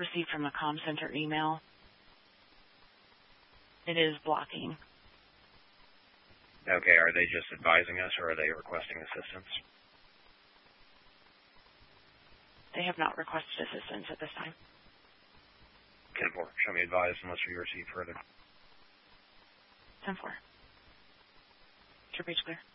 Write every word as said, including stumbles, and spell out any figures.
received from a comm center email. It is blocking. Okay, are they just advising us or are they requesting assistance? They have not requested assistance at this time. ten four, show me advised unless we receive further. ten four. Your breach clear.